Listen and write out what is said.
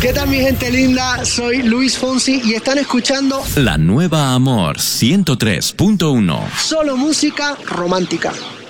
¿Qué tal mi gente linda? Soy Luis Fonsi y están escuchando La Nueva Amor 103.1. Solo música romántica.